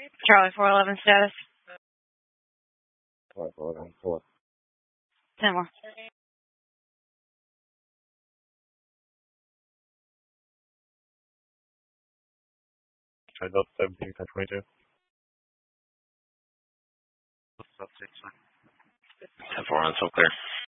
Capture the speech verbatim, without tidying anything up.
Charlie four eleven status. Charlie four eleven, four. Ten more. Try Delta seventeen, ten twenty-two. ten four on, so clear.